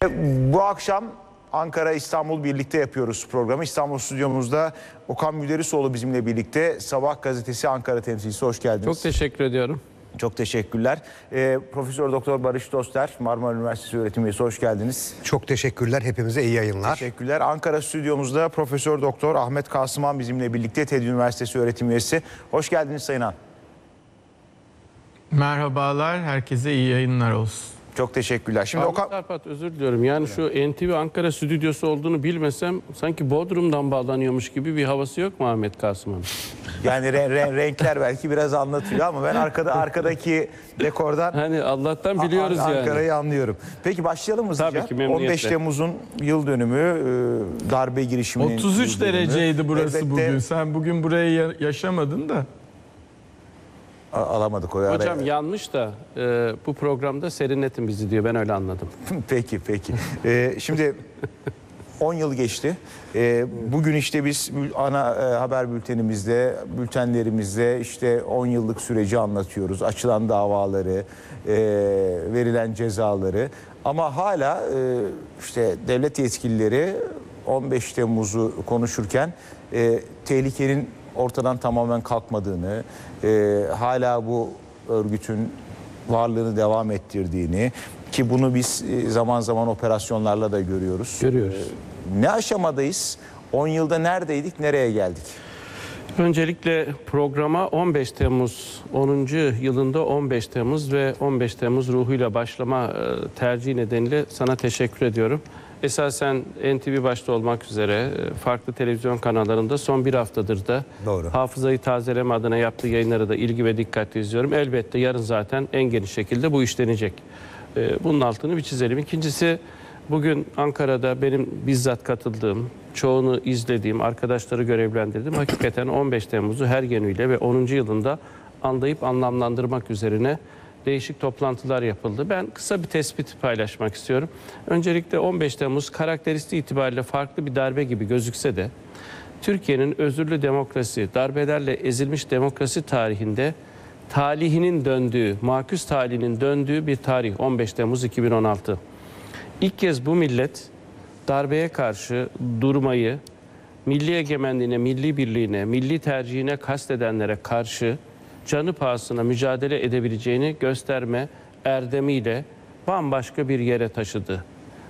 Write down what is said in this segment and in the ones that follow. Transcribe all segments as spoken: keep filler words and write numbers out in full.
Şimdi bu akşam Ankara İstanbul birlikte yapıyoruz programı. İstanbul stüdyomuzda Okan Müderrisoğlu bizimle birlikte. Sabah gazetesi Ankara temsilcisi, hoş geldiniz. Çok teşekkür ediyorum. Çok teşekkürler. Ee, Profesör Doktor Barış Doster, Marmara Üniversitesi öğretim üyesi, hoş geldiniz. Çok teşekkürler. Hepimize iyi yayınlar. Teşekkürler. Ankara stüdyomuzda Profesör Doktor Ahmet Kasıman bizimle birlikte, TED Üniversitesi öğretim üyesi. Hoş geldiniz Sayın Han. Merhabalar, herkese iyi yayınlar olsun. Çok teşekkürler. Şimdi Ahmet Okan... Arpat, özür diliyorum. Yani şu N T V Ankara stüdyosu olduğunu bilmesem sanki Bodrum'dan bağlanıyormuş gibi bir havası yok mu Ahmet Kasım'ın? Yani re re renkler belki biraz anlatıyor ama ben arkada arkadaki dekordan Hani Allah'tan biliyoruz yani. Ankara'yı anlıyorum. Peki başlayalım hızlıca. Tabii ki, memnuniyetle. on beş Temmuz'un yıl dönümü, e, darbe girişiminin otuz üç yıl dönümü. dereceydi burası Elbette bugün. Sen bugün burayı ya yaşamadın da. alamadık o araya. Hocam yanmış da e, bu programda serinletin bizi diyor. Ben öyle anladım. Peki peki. Ee, şimdi on yıl geçti. Ee, bugün işte biz ana e, haber bültenimizde, bültenlerimizde işte on yıllık süreci anlatıyoruz. Açılan davaları, e, verilen cezaları. Ama hala e, işte devlet yetkilileri on beş Temmuz'u konuşurken e, tehlikenin ortadan tamamen kalkmadığını, e, hala bu örgütün varlığını devam ettirdiğini, ki bunu biz zaman zaman operasyonlarla da görüyoruz. Görüyoruz. E, ne aşamadayız? on yılda neredeydik, nereye geldik? Öncelikle programa on beş Temmuz onuncu yılında on beş Temmuz ve on beş Temmuz ruhuyla başlama e, tercihi nedeniyle sana teşekkür ediyorum. Esasen N T V başta olmak üzere farklı televizyon kanallarında son bir haftadır da Doğru. hafızayı tazeleme adına yaptığı yayınları da ilgi ve dikkatle izliyorum. Elbette yarın zaten en geniş şekilde bu işlenecek. Bunun altını bir çizelim. İkincisi, bugün Ankara'da benim bizzat katıldığım, çoğunu izlediğim, arkadaşları görevlendirdim. Hakikaten on beş Temmuz'u her yönüyle ve onuncu yılında anlayıp anlamlandırmak üzerine değişik toplantılar yapıldı. Ben kısa bir tespit paylaşmak istiyorum. Öncelikle on beş Temmuz karakteristiği itibariyle farklı bir darbe gibi gözükse de Türkiye'nin özürlü demokrasi, darbelerle ezilmiş demokrasi tarihinde talihinin döndüğü, maküs talihinin döndüğü bir tarih on beş Temmuz iki bin on altı. İlk kez bu millet darbeye karşı durmayı, milli egemenliğine, milli birliğine, milli tercihine kastedenlere karşı canı pahasına mücadele edebileceğini gösterme erdemiyle bambaşka bir yere taşıdı.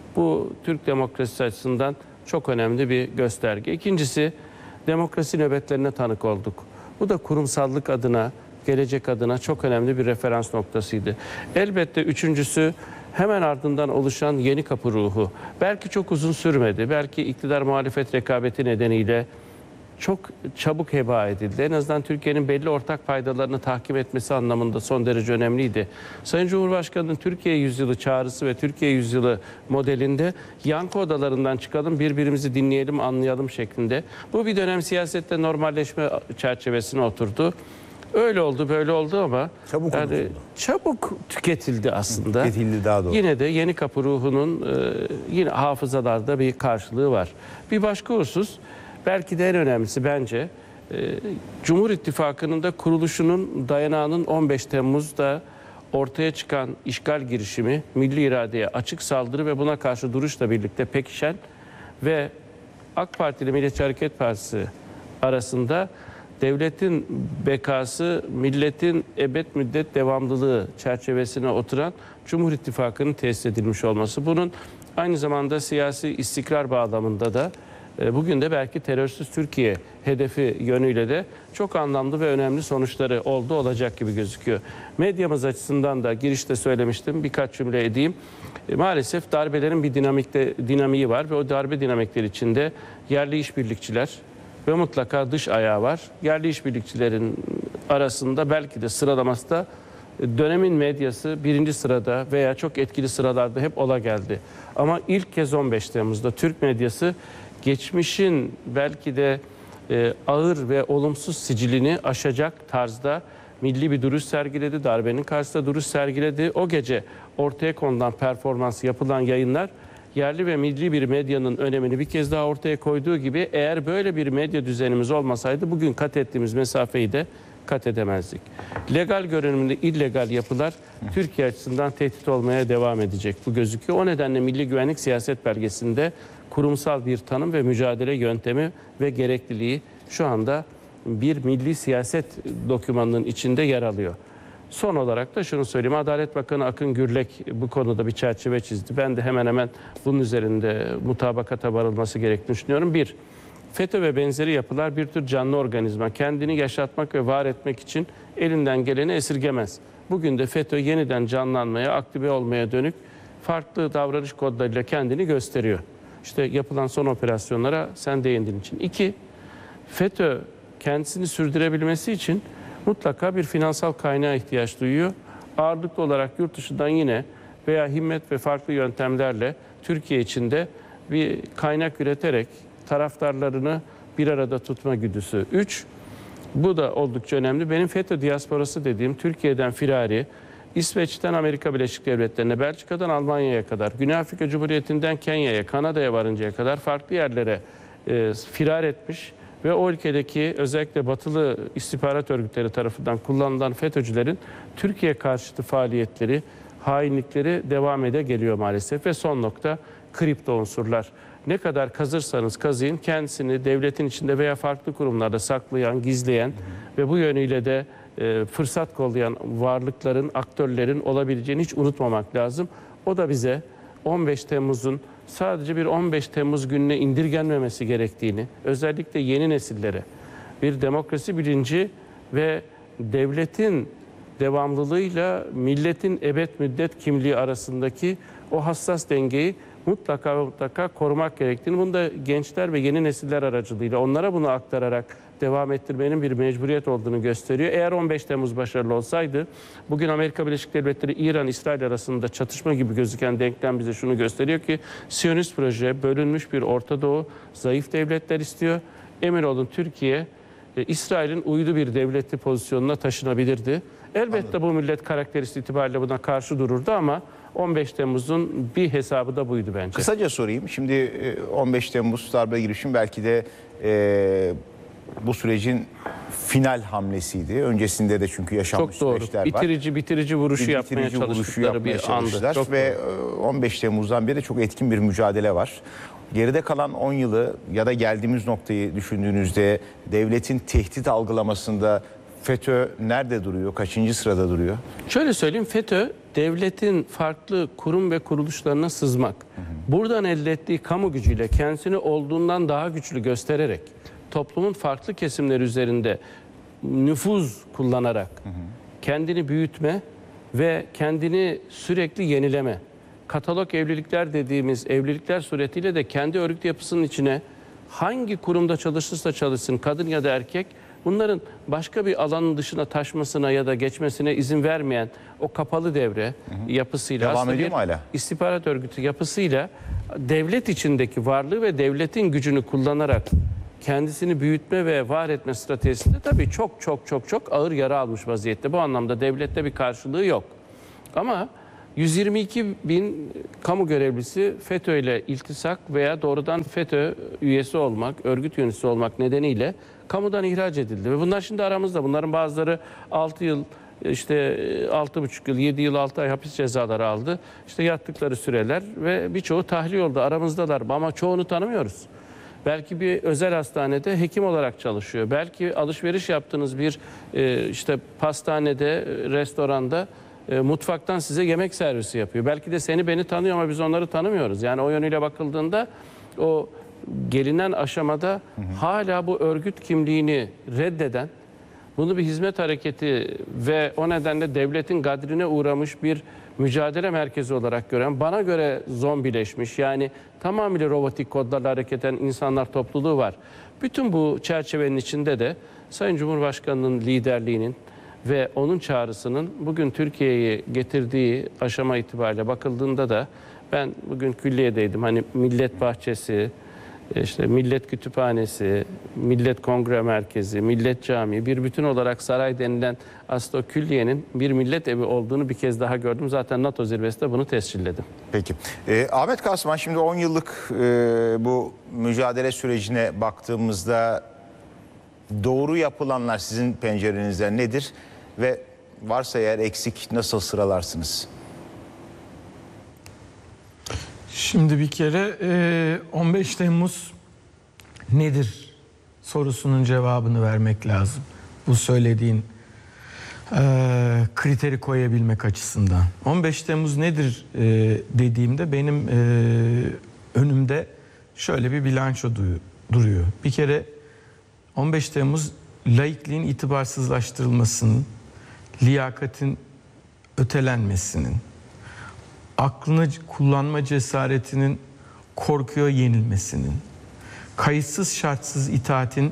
Bu Türk demokrasisi açısından çok önemli bir gösterge. İkincisi, demokrasi nöbetlerine tanık olduk. Bu da kurumsallık adına, gelecek adına çok önemli bir referans noktasıydı. Elbette üçüncüsü, hemen ardından oluşan yeni kapı ruhu. Belki çok uzun sürmedi, belki iktidar muhalefet rekabeti nedeniyle çok çabuk heba edildi. En azından Türkiye'nin belli ortak faydalarını tahkim etmesi anlamında son derece önemliydi. Sayın Cumhurbaşkanı'nın Türkiye Yüzyılı çağrısı ve Türkiye Yüzyılı modelinde yankı odalarından çıkalım, birbirimizi dinleyelim, anlayalım şeklinde. Bu bir dönem siyasette normalleşme çerçevesine oturdu. Öyle oldu, böyle oldu ama Çabuk yani unutuldu. çabuk tüketildi aslında. Tüketildi, daha doğru. Yine de yeni kapı ruhunun e, yine hafızalarda bir karşılığı var. Bir başka husus, belki de en önemlisi bence, e, Cumhur İttifakı'nın da kuruluşunun dayanağının on beş Temmuz'da ortaya çıkan işgal girişimi, milli iradeye açık saldırı ve buna karşı duruşla birlikte pekişen ve AK Parti ile Milliyetçi Hareket Partisi arasında devletin bekası, milletin ebed müddet devamlılığı çerçevesine oturan Cumhur İttifakı'nın tesis edilmiş olması. Bunun aynı zamanda siyasi istikrar bağlamında da bugün de belki terörsüz Türkiye hedefi yönüyle de çok anlamlı ve önemli sonuçları oldu, olacak gibi gözüküyor. Medyamız açısından da girişte söylemiştim, birkaç cümle edeyim. E, maalesef darbelerin bir dinamikte dinamiği var ve o darbe dinamikleri içinde yerli işbirlikçiler ve mutlaka dış ayağı var. Yerli işbirlikçilerin arasında belki de sıralaması da dönemin medyası birinci sırada veya çok etkili sıralarda hep ola geldi. Ama ilk kez on beş Temmuz'da Türk medyası geçmişin belki de e, ağır ve olumsuz sicilini aşacak tarzda milli bir duruş sergiledi. Darbenin karşısında duruş sergiledi. O gece ortaya konulan performans, yapılan yayınlar yerli ve milli bir medyanın önemini bir kez daha ortaya koyduğu gibi, eğer böyle bir medya düzenimiz olmasaydı bugün kat ettiğimiz mesafeyi de kat edemezdik. Legal görünümlü illegal yapılar Türkiye açısından tehdit olmaya devam edecek bu gözüküyor. O nedenle Milli Güvenlik Siyaset Belgesi'nde kurumsal bir tanım ve mücadele yöntemi ve gerekliliği şu anda bir milli siyaset dokümanının içinde yer alıyor. Son olarak da şunu söyleyeyim. Adalet Bakanı Akın Gürlek bu konuda bir çerçeve çizdi. Ben de hemen hemen bunun üzerinde mutabakata varılması gerektiğini düşünüyorum. Bir, FETÖ ve benzeri yapılar bir tür canlı organizma. Kendini yaşatmak ve var etmek için elinden geleni esirgemez. Bugün de FETÖ yeniden canlanmaya, aktive olmaya dönük farklı davranış kodlarıyla kendini gösteriyor. İşte yapılan son operasyonlara sen değindiğin için. İki, FETÖ kendisini sürdürebilmesi için mutlaka bir finansal kaynağa ihtiyaç duyuyor. Ağırlıklı olarak yurt dışından yine veya himmet ve farklı yöntemlerle Türkiye içinde bir kaynak üreterek taraftarlarını bir arada tutma güdüsü. Üç, bu da oldukça önemli. Benim FETÖ diasporası dediğim Türkiye'den firari, İsveç'ten Amerika Birleşik Devletleri'ne, Belçika'dan Almanya'ya kadar, Güney Afrika Cumhuriyeti'nden Kenya'ya, Kanada'ya varıncaya kadar farklı yerlere e, firar etmiş ve o ülkedeki özellikle batılı istihbarat örgütleri tarafından kullanılan FETÖ'cülerin Türkiye karşıtı faaliyetleri, hainlikleri devam ede geliyor maalesef. Ve son nokta kripto unsurlar. Ne kadar kazırsanız kazıyın kendisini devletin içinde veya farklı kurumlarda saklayan, gizleyen ve bu yönüyle de e, fırsat kollayan varlıkların, aktörlerin olabileceğini hiç unutmamak lazım. O da bize on beş Temmuz'un sadece bir on beş Temmuz gününe indirgenmemesi gerektiğini, özellikle yeni nesillere bir demokrasi bilinci ve devletin devamlılığıyla milletin ebed müddet kimliği arasındaki o hassas dengeyi mutlaka mutlaka korumak gerektiğini, bunu da gençler ve yeni nesiller aracılığıyla onlara bunu aktararak devam ettirmenin bir mecburiyet olduğunu gösteriyor. Eğer on beş Temmuz başarılı olsaydı, bugün Amerika Birleşik Devletleri, İran, İsrail arasında çatışma gibi gözüken denklem bize şunu gösteriyor ki Siyonist proje bölünmüş bir Orta Doğu, zayıf devletler istiyor. Emin olun Türkiye, e, İsrail'in uydu bir devletli pozisyonuna taşınabilirdi. Elbette Anladım. Bu millet karakteristiği itibariyle buna karşı dururdu ama on beş Temmuz'un bir hesabı da buydu bence. Kısaca sorayım. Şimdi on beş Temmuz darbe girişim belki de e, bu sürecin final hamlesiydi. Öncesinde de çünkü yaşanmış Çok doğru. süreçler var. Bitirici bitirici vuruşu bitirici yapmaya vuruşu çalıştıkları yapmaya bir çalıştılar. andı. Çok Ve doğru. on beş Temmuz'dan beri çok etkin bir mücadele var. Geride kalan on yılı ya da geldiğimiz noktayı düşündüğünüzde devletin tehdit algılamasında FETÖ nerede duruyor? Kaçıncı sırada duruyor? Şöyle söyleyeyim, FETÖ devletin farklı kurum ve kuruluşlarına sızmak, hı hı. buradan elde ettiği kamu gücüyle kendisini olduğundan daha güçlü göstererek toplumun farklı kesimleri üzerinde nüfuz kullanarak hı hı. kendini büyütme ve kendini sürekli yenileme, katalog evlilikler dediğimiz evlilikler suretiyle de kendi örgüt yapısının içine hangi kurumda çalışırsa çalışsın, kadın ya da erkek, bunların başka bir alanın dışına taşmasına ya da geçmesine izin vermeyen o kapalı devre hı hı. yapısıyla, devam ediyor mu hala? İstihbarat örgütü yapısıyla devlet içindeki varlığı ve devletin gücünü kullanarak kendisini büyütme ve var etme stratejisinde tabii çok çok çok çok ağır yara almış vaziyette. Bu anlamda devlette bir karşılığı yok. Ama yüz yirmi iki bin kamu görevlisi FETÖ ile iltisak veya doğrudan FETÖ üyesi olmak, örgüt yöneticisi olmak nedeniyle kamudan ihraç edildi. Ve bunlar şimdi aramızda. Bunların bazıları altı yıl, işte altı buçuk yıl, yedi yıl, altı ay hapis cezaları aldı. İşte yattıkları süreler ve birçoğu tahliye oldu. Aramızdalar ama çoğunu tanımıyoruz. Belki bir özel hastanede hekim olarak çalışıyor. Belki alışveriş yaptığınız bir işte pastanede, restoranda mutfaktan size yemek servisi yapıyor. Belki de seni beni tanıyor ama biz onları tanımıyoruz. Yani o yönüyle bakıldığında o gelinen aşamada hı hı. hala bu örgüt kimliğini reddeden, bunu bir hizmet hareketi ve o nedenle devletin gadrine uğramış bir mücadele merkezi olarak gören, bana göre zombileşmiş, yani tamamıyla robotik kodlarla hareket eden insanlar topluluğu var. Bütün bu çerçevenin içinde de Sayın Cumhurbaşkanı'nın liderliğinin ve onun çağrısının bugün Türkiye'yi getirdiği aşama itibariyle bakıldığında da ben bugün külliyedeydim. Hani Millet Bahçesi, işte Millet Kütüphanesi, Millet Kongre Merkezi, Millet Camii bir bütün olarak saray denilen aslında o külliyenin bir millet evi olduğunu bir kez daha gördüm. Zaten NATO zirvesinde bunu tescilledim. Peki. Ee, Ahmet Kasman, şimdi on yıllık e, bu mücadele sürecine baktığımızda doğru yapılanlar sizin pencerenizden nedir? Ve varsa eğer eksik nasıl sıralarsınız? Şimdi bir kere e, on beş Temmuz nedir sorusunun cevabını vermek lazım. Bu söylediğin e, kriteri koyabilmek açısından. on beş Temmuz nedir e, dediğimde benim e, önümde şöyle bir bilanço duyu- duruyor. Bir kere on beş Temmuz laikliğin itibarsızlaştırılmasının, liyakatin ötelenmesinin, aklını kullanma cesaretinin korkuya yenilmesinin, kayıtsız şartsız itaatin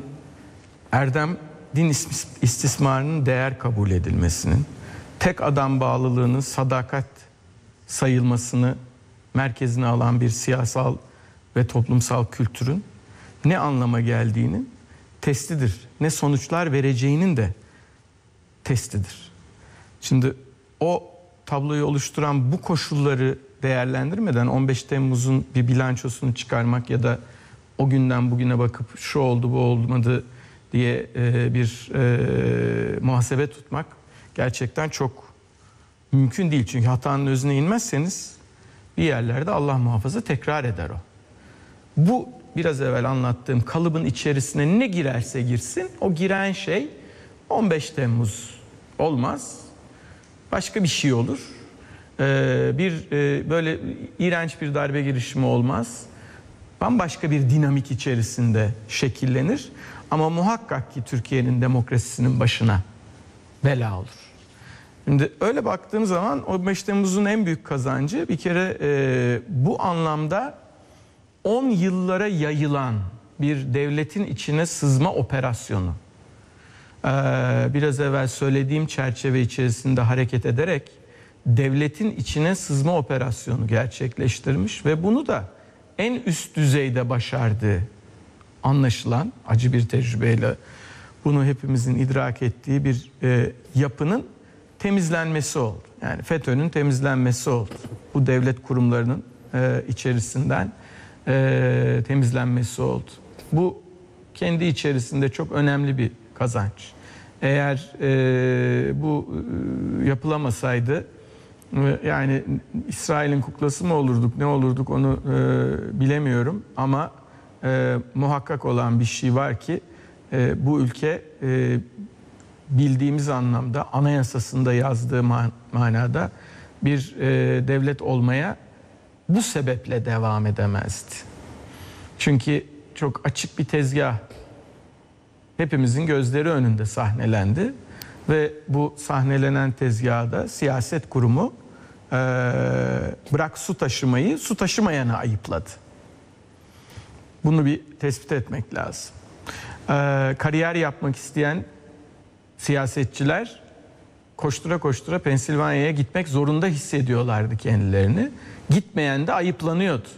erdem din istismarının değer kabul edilmesinin, tek adam bağlılığının sadakat sayılmasını merkezine alan bir siyasal ve toplumsal kültürün ne anlama geldiğinin testidir. Ne sonuçlar vereceğinin de testidir. Şimdi o tabloyu oluşturan bu koşulları değerlendirmeden on beş Temmuz'un bir bilançosunu çıkarmak ya da o günden bugüne bakıp şu oldu bu olmadı diye bir e, muhasebe tutmak gerçekten çok mümkün değil. Çünkü hatanın özüne inmezseniz bir yerlerde Allah muhafaza tekrar eder o. Bu biraz evvel anlattığım kalıbın içerisine ne girerse girsin o giren şey on beş Temmuz olmaz. Başka bir şey olur. Ee, bir e, böyle iğrenç bir darbe girişimi olmaz. Bambaşka bir dinamik içerisinde şekillenir. Ama muhakkak ki Türkiye'nin demokrasisinin başına bela olur. Şimdi öyle baktığım zaman on beş Temmuz'un en büyük kazancı bir kere e, bu anlamda on yıllara yayılan bir devletin içine sızma operasyonu. Ee, biraz evvel söylediğim çerçeve içerisinde hareket ederek devletin içine sızma operasyonu gerçekleştirmiş ve bunu da en üst düzeyde başardığı anlaşılan acı bir tecrübeyle bunu hepimizin idrak ettiği bir e, yapının temizlenmesi oldu. Yani FETÖ'nün temizlenmesi oldu. Bu devlet kurumlarının e, içerisinden e, temizlenmesi oldu. Bu kendi içerisinde çok önemli bir kazanç. Eğer e, bu e, yapılamasaydı e, yani İsrail'in kuklası mı olurduk, ne olurduk onu e, bilemiyorum ama e, muhakkak olan bir şey var ki e, bu ülke e, bildiğimiz anlamda anayasasında yazdığı man- manada bir e, devlet olmaya bu sebeple devam edemezdi. Çünkü çok açık bir tezgah hepimizin gözleri önünde sahnelendi ve bu sahnelenen tezgahda siyaset kurumu e, bırak su taşımayı, su taşımayanı ayıpladı. Bunu bir tespit etmek lazım. E, kariyer yapmak isteyen siyasetçiler koştura koştura Pensilvanya'ya gitmek zorunda hissediyorlardı kendilerini. Gitmeyen de ayıplanıyordu.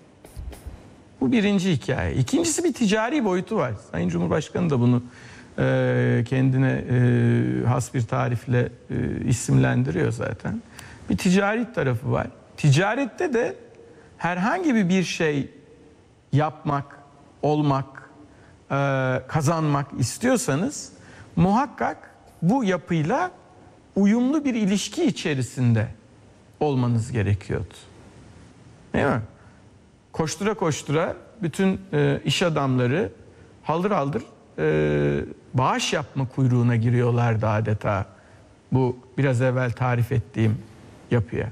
Bu birinci hikaye. İkincisi bir ticari boyutu var. Sayın Cumhurbaşkanı da bunu e, kendine e, has bir tarifle e, isimlendiriyor zaten. Bir ticari tarafı var. Ticarette de herhangi bir şey yapmak, olmak, e, kazanmak istiyorsanız muhakkak bu yapıyla uyumlu bir ilişki içerisinde olmanız gerekiyordu. Değil mi? Koştura koştura bütün e, iş adamları haldır haldır e, bağış yapma kuyruğuna giriyorlardı adeta. Bu biraz evvel tarif ettiğim yapıya.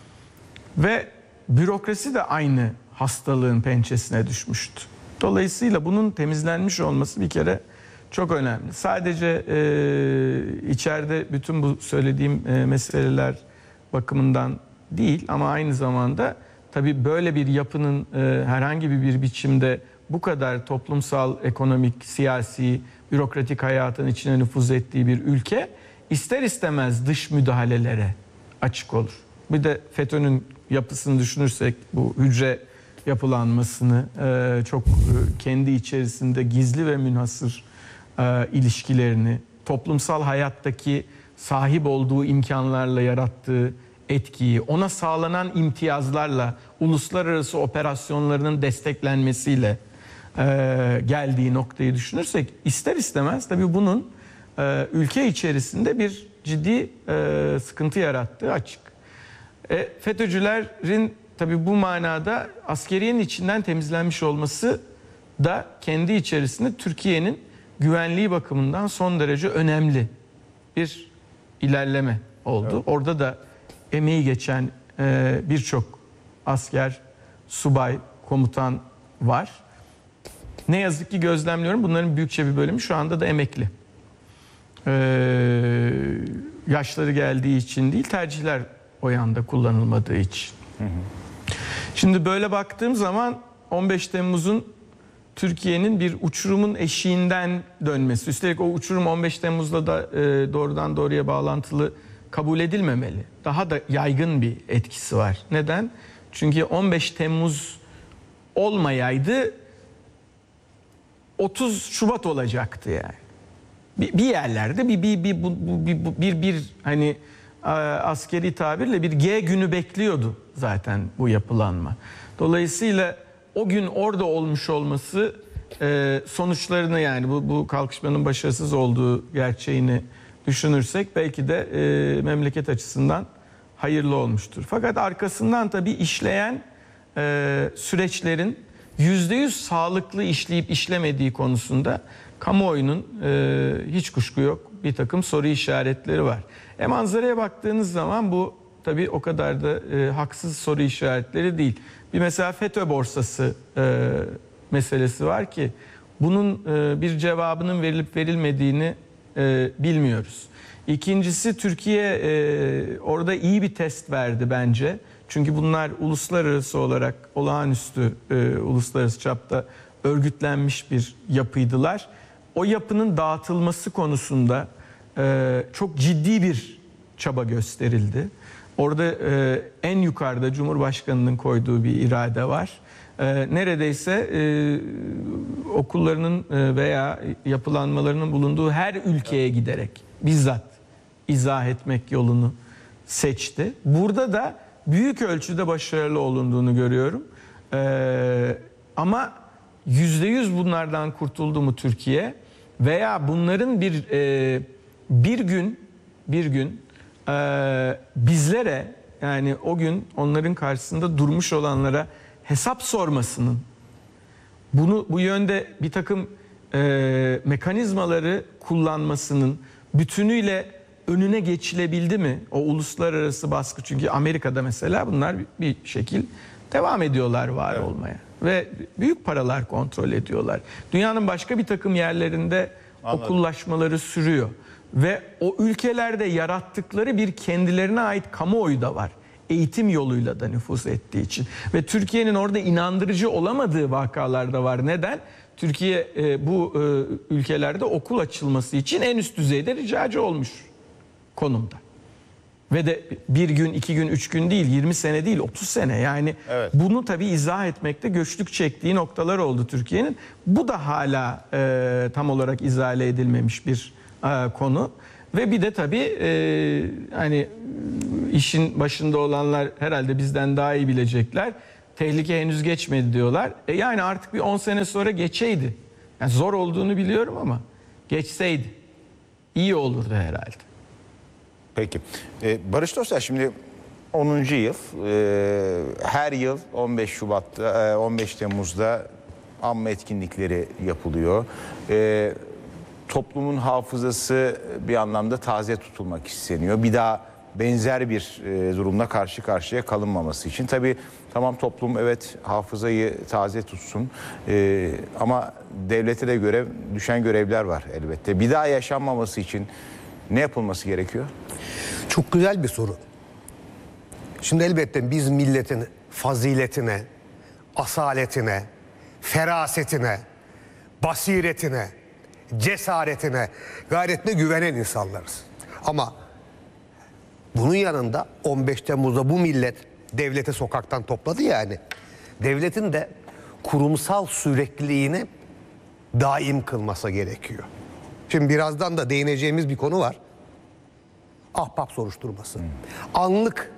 Ve bürokrasi de aynı hastalığın pençesine düşmüştü. Dolayısıyla bunun temizlenmiş olması bir kere çok önemli. Sadece e, içeride bütün bu söylediğim e, meseleler bakımından değil ama aynı zamanda tabii böyle bir yapının e, herhangi bir, bir biçimde bu kadar toplumsal, ekonomik, siyasi, bürokratik hayatın içine nüfuz ettiği bir ülke ister istemez dış müdahalelere açık olur. Bir de FETÖ'nün yapısını düşünürsek bu hücre yapılanmasını e, çok e, kendi içerisinde gizli ve münhasır e, ilişkilerini, toplumsal hayattaki sahip olduğu imkanlarla yarattığı etkiyi, ona sağlanan imtiyazlarla, uluslararası operasyonlarının desteklenmesiyle e, geldiği noktayı düşünürsek ister istemez tabii bunun e, ülke içerisinde bir ciddi e, sıkıntı yarattığı açık. E, FETÖ'cülerin tabii bu manada askeriyenin içinden temizlenmiş olması da kendi içerisinde Türkiye'nin güvenliği bakımından son derece önemli bir ilerleme oldu. Evet. Orada da emeği geçen e, birçok asker, subay, komutan var. Ne yazık ki gözlemliyorum bunların büyükçe bir bölümü şu anda da emekli. Ee, yaşları geldiği için değil, tercihler o yanda kullanılmadığı için. Hı hı. Şimdi böyle baktığım zaman on beş Temmuz'un Türkiye'nin bir uçurumun eşiğinden dönmesi, üstelik o uçurum on beş Temmuz'la da e, doğrudan doğruya bağlantılı kabul edilmemeli. Daha da yaygın bir etkisi var. Neden? Çünkü on beş Temmuz olmayaydı otuz Şubat olacaktı yani. Bir, bir yerlerde bir bir bir bir, bir, bir, bir hani askeri tabirle bir G günü bekliyordu zaten bu yapılanma. Dolayısıyla o gün orada olmuş olması sonuçlarını, yani bu, bu kalkışmanın başarısız olduğu gerçeğini düşünürsek belki de e, memleket açısından hayırlı olmuştur. Fakat arkasından tabii işleyen e, süreçlerin yüzde yüz sağlıklı işleyip işlemediği konusunda kamuoyunun e, hiç kuşku yok bir takım soru işaretleri var. E manzaraya baktığınız zaman bu tabii o kadar da e, haksız soru işaretleri değil. Bir mesela FETÖ borsası e, meselesi var ki bunun e, bir cevabının verilip verilmediğini e, bilmiyoruz. İkincisi, Türkiye e, orada iyi bir test verdi bence. Çünkü bunlar uluslararası olarak olağanüstü e, uluslararası çapta örgütlenmiş bir yapıydılar. O yapının dağıtılması konusunda e, çok ciddi bir çaba gösterildi. Orada e, en yukarıda Cumhurbaşkanı'nın koyduğu bir irade var. E, neredeyse e, okullarının e, veya yapılanmalarının bulunduğu her ülkeye giderek bizzat izah etmek yolunu seçti. Burada da büyük ölçüde başarılı olunduğunu görüyorum. E, ama yüzde yüz bunlardan kurtuldu mu Türkiye? Veya bunların bir e, bir gün bir gün e, bizlere, yani o gün onların karşısında durmuş olanlara hesap sormasının, bunu bu yönde bir takım e, mekanizmaları kullanmasının bütünüyle önüne geçilebildi mi? O uluslararası baskı, çünkü Amerika'da mesela bunlar bir şekil devam ediyorlar var evet. olmaya. Ve büyük paralar kontrol ediyorlar. Dünyanın başka bir takım yerlerinde Anladım. okullaşmaları sürüyor. Ve o ülkelerde yarattıkları bir kendilerine ait kamuoyu da var. Eğitim yoluyla da nüfuz ettiği için. Ve Türkiye'nin orada inandırıcı olamadığı vakalar da var. Neden? Türkiye e, bu e, ülkelerde okul açılması için en üst düzeyde ricacı olmuş konumda. Ve de bir gün, iki gün, üç gün değil, yirmi sene değil, otuz sene. Yani evet. bunu tabii izah etmekte güçlük çektiği noktalar oldu Türkiye'nin. Bu da hala e, tam olarak izale edilmemiş bir e, konu. Ve bir de tabii e, hani işin başında olanlar herhalde bizden daha iyi bilecekler. Tehlike henüz geçmedi diyorlar. E yani artık bir on sene sonra geçeydi. Yani zor olduğunu biliyorum ama geçseydi iyi olurdu herhalde. Peki. Ee, Barış dostlar, şimdi onuncu yıl. Ee, her yıl on beş Şubat'ta, on beş Temmuz'da anma etkinlikleri yapılıyor. Ee, toplumun hafızası bir anlamda taze tutulmak isteniyor. Bir daha benzer bir e, durumla karşı karşıya kalınmaması için. Tabii tamam, toplum evet hafızayı taze tutsun. Ee, ama devlete de görev, düşen görevler var elbette. Bir daha yaşanmaması için ne yapılması gerekiyor? Çok güzel bir soru. Şimdi elbette biz milletin faziletine, asaletine, ferasetine, basiretine, cesaretine, gayretine güvenen insanlarız. Ama bunun yanında on beş Temmuz'da bu millet devlete sokaktan topladı yani. Devletin de kurumsal sürekliliğini daim kılması gerekiyor. Şimdi birazdan da değineceğimiz bir konu var. Ahbap soruşturması. Hmm. Anlık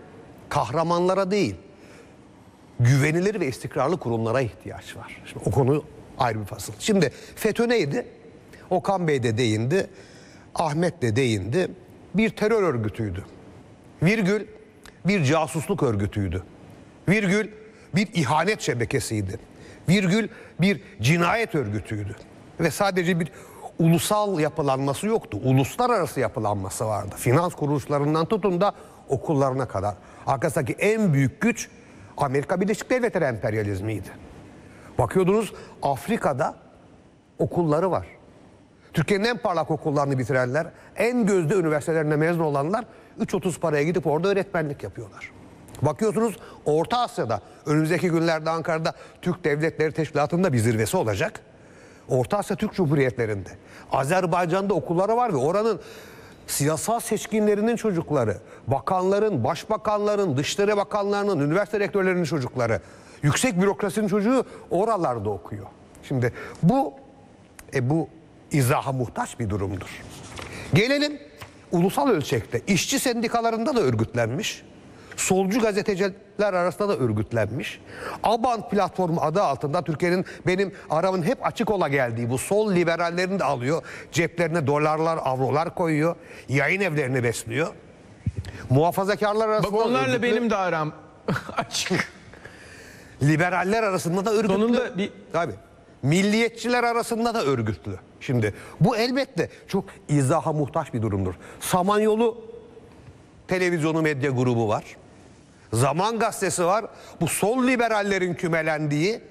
kahramanlara değil, güvenilir ve istikrarlı kurumlara ihtiyaç var. Şimdi o konu ayrı bir fasıl. Şimdi FETÖ neydi? Okan Bey de değindi, Ahmet de değindi. Bir terör örgütüydü. Virgül bir casusluk örgütüydü. Virgül bir ihanet şebekesiydi. Virgül bir cinayet örgütüydü. Ve sadece bir ulusal yapılanması yoktu. Uluslararası yapılanması vardı. Finans kuruluşlarından tutun da okullarına kadar. Arkasındaki en büyük güç Amerika Birleşik Devletleri emperyalizmiydi. Bakıyordunuz Afrika'da okulları var. Türkiye'nin en parlak okullarını bitirenler, en gözde üniversitelerine mezun olanlar üç otuz paraya gidip orada öğretmenlik yapıyorlar. Bakıyorsunuz Orta Asya'da önümüzdeki günlerde Ankara'da Türk Devletleri Teşkilatı'nda bir zirvesi olacak. Orta Asya Türk Cumhuriyetlerinde. Azerbaycan'da okulları var ve oranın siyasal seçkinlerinin çocukları, bakanların, başbakanların, dışişleri bakanlarının, üniversite rektörlerinin çocukları, yüksek bürokrasinin çocuğu oralarda okuyor. Şimdi bu e, bu izaha muhtaç bir durumdur. Gelelim ulusal ölçekte işçi sendikalarında da örgütlenmiş, solcu gazeteciler arasında da örgütlenmiş. Aban platformu adı altında Türkiye'nin benim aramın hep açık ola geldiği bu sol liberallerini de alıyor. Ceplerine dolarlar, avrolar koyuyor. Yayın evlerini besliyor. Muhafazakarlar arasında Bak onlarla örgütlü, benim de aram açık. liberaller arasında da örgütlü. Sonunda bir... Tabii. Milliyetçiler arasında da örgütlü. Şimdi bu elbette çok izaha muhtaç bir durumdur. Samanyolu televizyonu medya grubu var. Zaman Gazetesi var. Bu sol liberallerin kümelendiği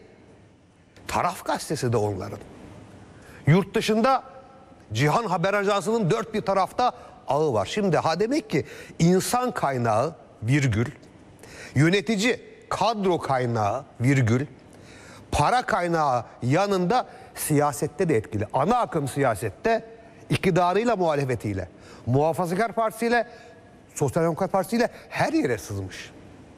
Taraf Gazetesi de onların. Yurt dışında Cihan Haber Ajansı'nın dört bir tarafta ağı var. Şimdi ha demek ki insan kaynağı virgül, yönetici kadro kaynağı virgül, para kaynağı yanında siyasette de etkili. Ana akım siyasette iktidarıyla muhalefetiyle, Muhafazakar Partisi'yle, Sosyal Demokrat Partisi'yle her yere sızmış.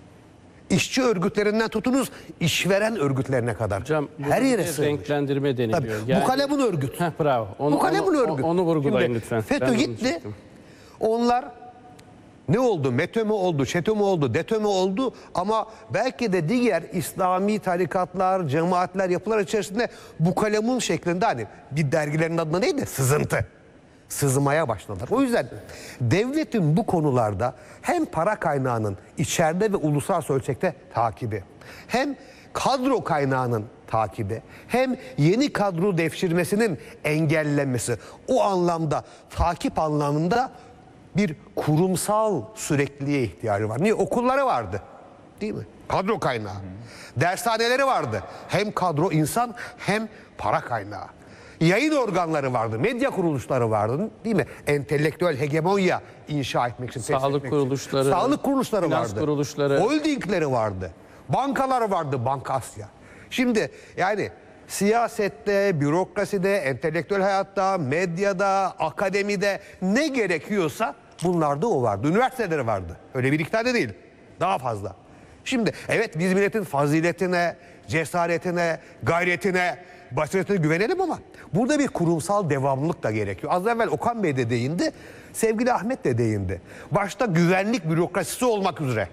İşçi örgütlerinden tutunuz işveren örgütlerine kadar. Hocam, her yere bir sızmış. renklendirme deniliyor. Tabii, Yani- bu kalemun örgüt. Heh, bravo. Onu, bu kalemun onu, örgüt. Onu vurgulayın Şimdi lütfen. FETÖ Ben onu gitti. diyecektim. Onlar ne oldu? METÖ mü oldu? ÇETÖ mü oldu? DETÖ mü oldu? Ama belki de diğer İslami tarikatlar, cemaatler, yapılar içerisinde bu kalemun şeklinde hani bir dergilerin adına neydi? Sızıntı. Sızmaya başladılar. O yüzden devletin bu konularda hem para kaynağının içeride ve uluslararası ölçekte takibi, hem kadro kaynağının takibi, hem yeni kadro devşirmesinin engellenmesi, o anlamda takip anlamında bir kurumsal sürekliliğe ihtiyacı var. Niye? Okulları vardı. Değil mi? Kadro kaynağı. Dershaneleri vardı. Hem kadro insan hem para kaynağı. Yayın organları vardı, medya kuruluşları vardı, değil mi? Entelektüel hegemonya inşa etmek için, tesis Sağlık etmek kuruluşları, için. Sağlık kuruluşları finans vardı. kuruluşları. Holdingleri vardı. Bankalar vardı, Banka Asya. Şimdi yani siyasette, bürokraside, entelektüel hayatta, medyada, akademide ne gerekiyorsa bunlarda o vardı. Üniversiteleri vardı. Öyle bir iki tane değil. Daha fazla. Şimdi evet biz milletin faziletine, cesaretine, gayretine, basiretine güvenelim ama burada bir kurumsal devamlılık da gerekiyor. Az evvel Okan Bey de değindi, sevgili Ahmet de değindi. Başta güvenlik bürokrasisi olmak üzere.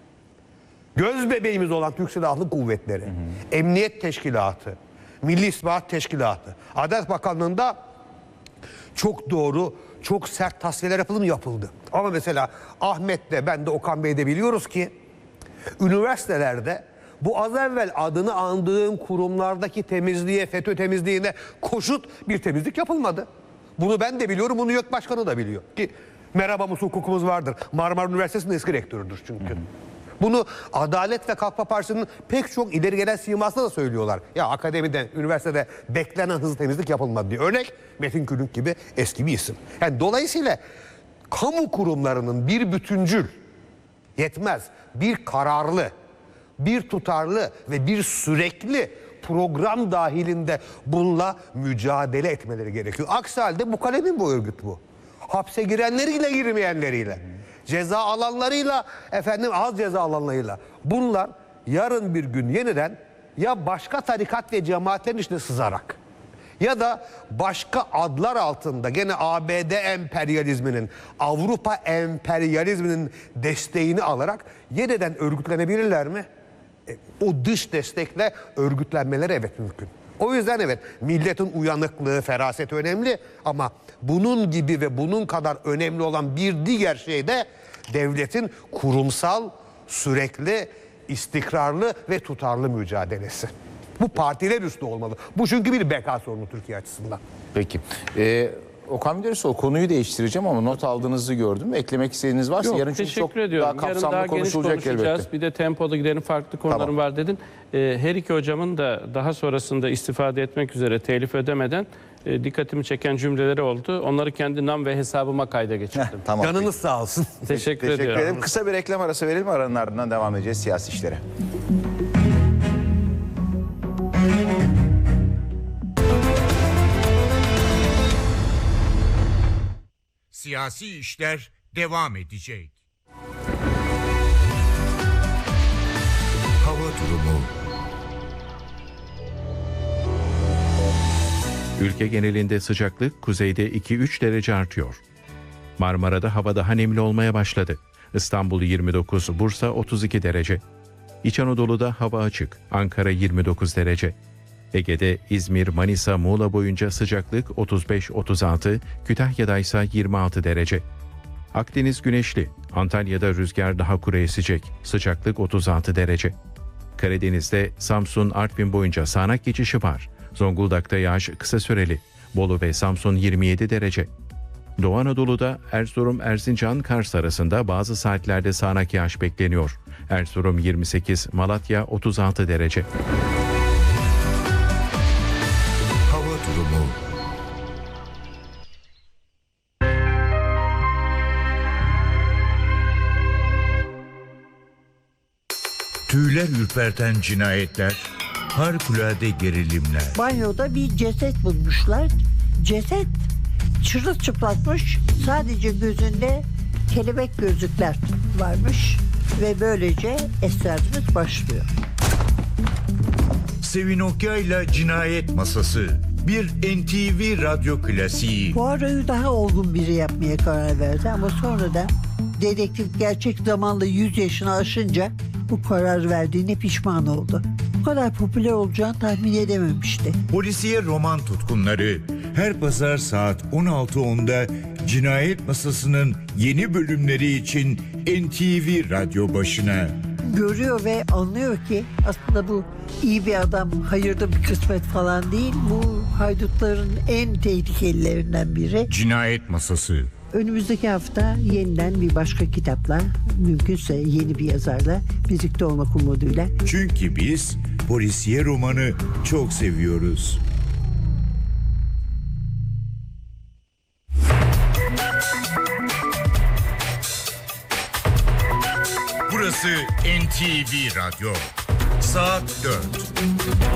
Göz bebeğimiz olan Türk Silahlı Kuvvetleri, hı hı. Emniyet Teşkilatı, Milli İstihbarat Teşkilatı, Adalet Bakanlığı'nda çok doğru, çok sert tasfiyeler yapıldı mı? Yapıldı. Ama mesela Ahmet de ben de Okan Bey de biliyoruz ki üniversitelerde bu az evvel adını andığım kurumlardaki temizliğe, FETÖ temizliğine koşut bir temizlik yapılmadı. Bunu ben de biliyorum, bunu YÖK Başkanı da biliyor. Ki merhabamız, hukukumuz vardır. Marmara Üniversitesi'nin eski rektörüdür çünkü. Hı hı. Bunu Adalet ve Kalkınma Partisi'nin pek çok ileri gelen simasında da söylüyorlar. Ya akademide, üniversitede beklenen hızlı temizlik yapılmadı diye. Örnek Metin Külünk gibi eski bir isim. Yani dolayısıyla kamu kurumlarının bir bütüncül, yetmez, bir kararlı, bir tutarlı ve bir sürekli program dahilinde bununla mücadele etmeleri gerekiyor. Aksi halde bu kalemin bu örgüt bu. Hapse girenleriyle girmeyenleriyle, ceza alanlarıyla, efendim az ceza alanlarıyla. Bunlar yarın bir gün yeniden ya başka tarikat ve cemaatlerin içine sızarak ya da başka adlar altında gene A B D emperyalizminin, Avrupa emperyalizminin desteğini alarak yeniden örgütlenebilirler mi? E, o dış destekle örgütlenmeleri evet mümkün. O yüzden evet, milletin uyanıklığı, feraseti önemli ama bunun gibi ve bunun kadar önemli olan bir diğer şey de devletin kurumsal, sürekli, istikrarlı ve tutarlı mücadelesi. Bu partiler üstü olmalı. Bu çünkü bir beka sorunu Türkiye açısından. Peki. Ee, Okan Müderrisoğlu, konuyu değiştireceğim ama not aldığınızı gördüm. Eklemek istediğiniz varsa Yok, yarın çünkü teşekkür çok ediyorum. daha Yarın kapsamlı daha geniş konuşulacak konuşacağız. elbette. Bir de tempoda gidelim, farklı konularım Tamam. var dedin. Ee, her iki hocamın da daha sonrasında istifade etmek üzere telif ödemeden e, dikkatimi çeken cümleleri oldu. Onları kendi nam ve hesabıma kayda geçirdim. Tamam. Canınız sağ olsun. Teşekkür, Teşekkür ediyorum. ederim. Kısa bir reklam arası verelim. Aranın ardından devam edeceğiz siyasi işlere. Siyasi işler devam edecek. Hava durumu. Ülke genelinde sıcaklık kuzeyde iki üç derece artıyor. Marmara'da hava daha nemli olmaya başladı. İstanbul yirmi dokuz, Bursa otuz iki derece. İç Anadolu'da hava açık, Ankara yirmi dokuz derece. Ege'de İzmir, Manisa, Muğla boyunca sıcaklık otuz beş otuz altı, Kütahya'da ise yirmi altı derece. Akdeniz güneşli, Antalya'da rüzgar daha kuru esecek, sıcaklık otuz altı derece. Karadeniz'de Samsun, Artvin boyunca sağanak geçişi var. Zonguldak'ta yağış kısa süreli, Bolu ve Samsun yirmi yedi derece. Doğu Anadolu'da Erzurum, Erzincan, Kars arasında bazı saatlerde sağanak yağış bekleniyor. Erzurum yirmi sekiz, Malatya otuz altı derece. Hava durumu. Tüyler ürperten cinayetler, harikulade gerilimler. Banyoda bir ceset bulmuşlar. Ceset çırılçıplakmış. Sadece gözünde kelebek gözlükler varmış. Ve böylece esrarımız başlıyor. Sevin Okyay'la Cinayet Masası. Bir N T V radyo klasiği. Poirot'u daha olgun biri yapmaya karar verdi ama sonradan dedektif gerçek zamanlı yüz yaşını aşınca bu karar verdiğine pişman oldu. Bu kadar popüler olacağını tahmin edememişti. Polisiye roman tutkunları. Her pazar saat on altı onda Cinayet Masası'nın yeni bölümleri için N T V radyo başına. Görüyor ve anlıyor ki aslında bu iyi bir adam, hayırlı bir kısmet falan değil. Bu haydutların en tehlikelilerinden biri. Cinayet Masası. Önümüzdeki hafta yeniden bir başka kitapla, mümkünse yeni bir yazarla birlikte olmak umuduyla. Çünkü biz polisiye romanı çok seviyoruz. Burası N T V Radyo. Saat dört.